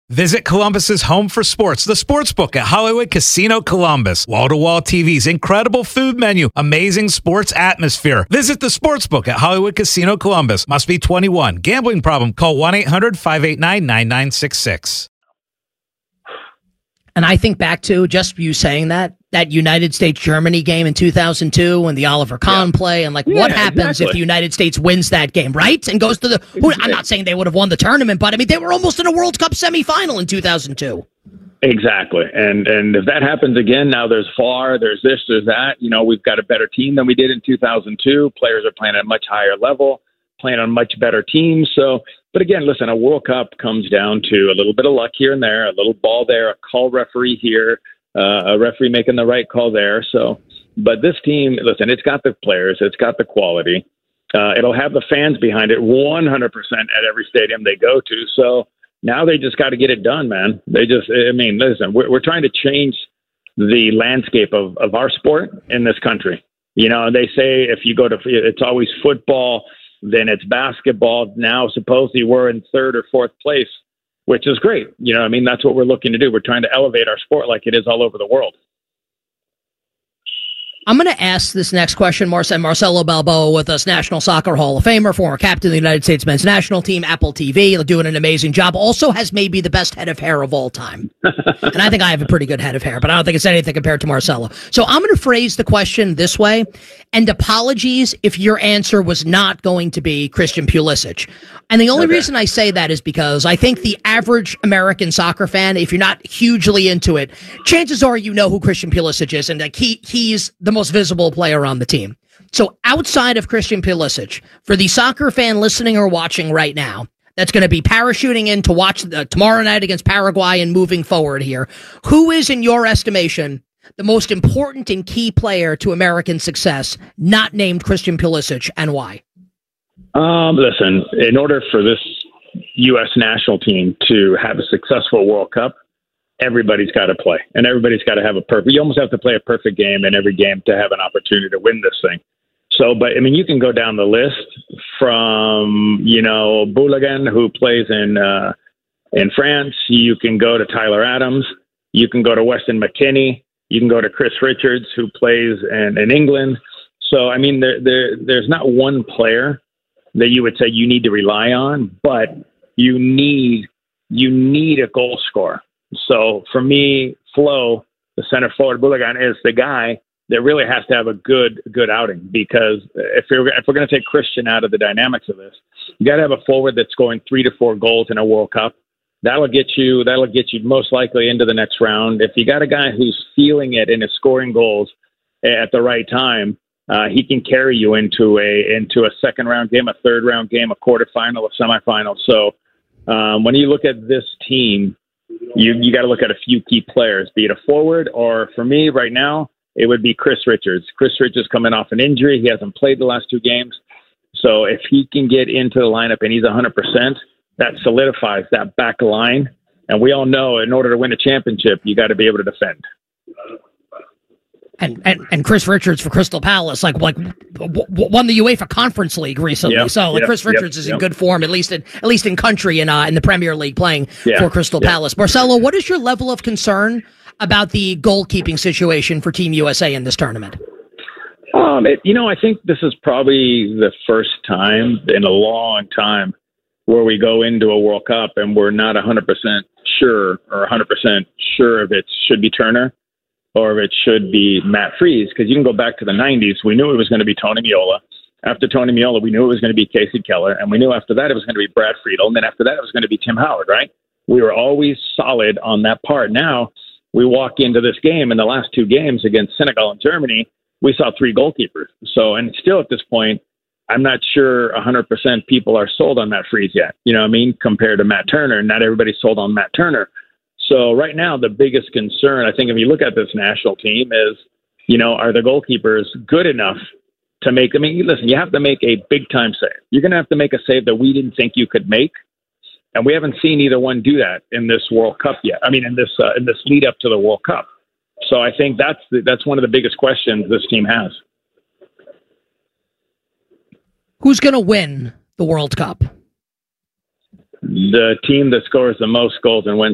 Visit Columbus's home for sports, the Sportsbook at Hollywood Casino Columbus. Wall-to-wall TVs, incredible food menu, amazing sports atmosphere. Visit the Sportsbook at Hollywood Casino Columbus. Must be 21. Gambling problem? Call 1-800-589-9966. And I think back to just you saying that United States-Germany game in 2002 and the Oliver Kahn play, and what happens if the United States wins that game, right? And goes to the... I'm not saying they would have won the tournament, but I mean, they were almost in a World Cup semifinal in 2002. Exactly. And if that happens again, now there's VAR, there's this, there's that. You know, we've got a better team than we did in 2002. Players are playing at a much higher level, playing on much better teams. So... But again, listen, a World Cup comes down to a little bit of luck here and there, a little ball there, a call referee here, a referee making the right call there. So, but this team, listen, it's got the players, it's got the quality. It'll have the fans behind it 100% at every stadium they go to. So now they just got to get it done, man. Listen, we're trying to change the landscape of our sport in this country. You know, they say if you go to, it's always football, then it's basketball. Now, supposedly we're in third or fourth place, which is great. You know, I mean, that's what we're looking to do. We're trying to elevate our sport like it is all over the world. I'm going to ask this next question, Marcelo Balboa with us, National Soccer Hall of Famer, former captain of the United States men's national team, Apple TV, doing an amazing job. Also has maybe the best head of hair of all time. And I think I have a pretty good head of hair, but I don't think it's anything compared to Marcelo. So I'm going to phrase the question this way, and apologies if your answer was not going to be Christian Pulisic. And the only reason I say that is because I think the average American soccer fan, if you're not hugely into it, chances are you know who Christian Pulisic is, and he's the most visible player on the team. So outside of Christian Pulisic, for the soccer fan listening or watching right now, that's going to be parachuting in to watch tomorrow night against Paraguay and moving forward here, who is, in your estimation, the most important and key player to American success, not named Christian Pulisic, and why? Listen, in order for this U.S. national team to have a successful World Cup, everybody's got to play, and everybody's got to have you almost have to play a perfect game in every game to have an opportunity to win this thing. So, but I mean, you can go down the list from, Boulogne, who plays in France. You can go to Tyler Adams. You can go to Weston McKennie. You can go to Chris Richards, who plays in England. So, I mean, there's not one player that you would say you need to rely on, but you need a goal scorer. So for me, Flo, the center forward, Boulogne, is the guy that really has to have a good outing, because if we're going to take Christian out of the dynamics of this, you got to have a forward that's scoring 3 to 4 goals in a World Cup. That'll get you most likely into the next round. If you got a guy who's feeling it and is scoring goals at the right time, he can carry you into a second round game, a third round game, a quarterfinal, a semifinal. So when you look at this team, you got to look at a few key players, be it a forward, or for me right now, it would be Chris Richards. Chris Richards coming off an injury. He hasn't played the last 2 games. So if he can get into the lineup and he's 100%, that solidifies that back line. And we all know in order to win a championship, you got to be able to defend. And Chris Richards for Crystal Palace, won the UEFA Conference League recently. Chris Richards is in good form, at least in country and in the Premier League, playing for Crystal Palace. Marcelo, what is your level of concern about the goalkeeping situation for Team USA in this tournament? I think this is probably the first time in a long time where we go into a World Cup and we're not 100% sure if it should be Turner or if it should be Matt Freese, because you can go back to the 90s. We knew it was going to be Tony Meola. After Tony Meola, we knew it was going to be Casey Keller, and we knew after that it was going to be Brad Friedel, and then after that it was going to be Tim Howard, right? We were always solid on that part. Now we walk into this game, in the last 2 games against Senegal and Germany, we saw 3 goalkeepers. So, and still at this point, I'm not sure 100% people are sold on Matt Freese yet. You know what I mean? Compared to Matt Turner, not everybody's sold on Matt Turner. So right now, the biggest concern, I think, if you look at this national team is, are the goalkeepers good enough to make, listen, you have to make a big time save. You're going to have to make a save that we didn't think you could make. And we haven't seen either one do that in this World Cup yet. In this lead up to the World Cup. So I think that's one of the biggest questions this team has. Who's going to win the World Cup? The team that scores the most goals and wins